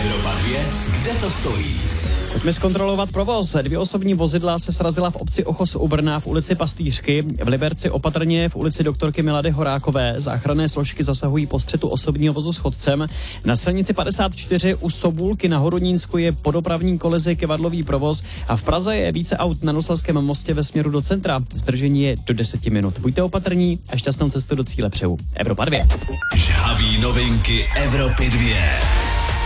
Evropa 2, kde to stojí? Pojďme zkontrolovat provoz. 2 osobní vozidla se srazila v obci Ochos u Brna v ulici Pastýřky, v Liberci opatrně v ulici doktorky Milady Horákové. Záchranné složky zasahují po střetu osobního vozu s chodcem. Na silnici 54 u Sobůlky na Hodonínsku je po dopravní kolizi kivadlový provoz a v Praze je více aut na Nosalském mostě ve směru do centra. Zdržení je do 10 minut. Buďte opatrní a šťastnou cestu do cíle přeju. Evropa 2. Žhaví novinky Evropy 2.